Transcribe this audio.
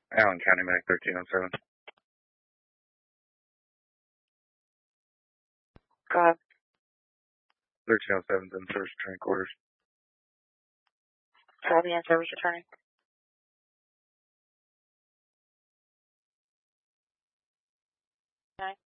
Allen County Medic 1307. Go ahead. 1307's in service returning quarters. Copy and service returning. Okay.